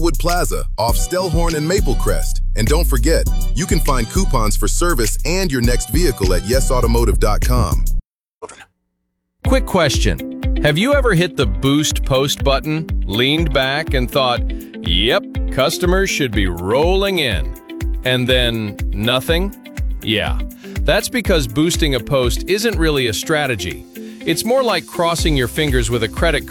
Wood Plaza off Stellhorn and Maple Crest. And don't forget, you can find coupons for service and your next vehicle at yesautomotive.com. Quick question. Have you ever hit the Boost Post button, leaned back and thought, yep, customers should be rolling in, and then nothing? Yeah, that's because boosting a post isn't really a strategy. It's more like crossing your fingers with a credit